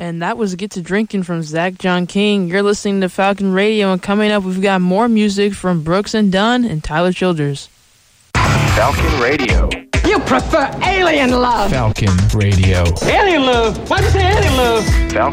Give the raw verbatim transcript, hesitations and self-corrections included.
And that was Get to Drinking from Zach John King. You're listening to Falcon Radio, and coming up, we've got more music from Brooks and Dunn and Tyler Childers. Falcon Radio. You prefer alien love. Falcon Radio. Alien love? Why'd you say alien love? Falcon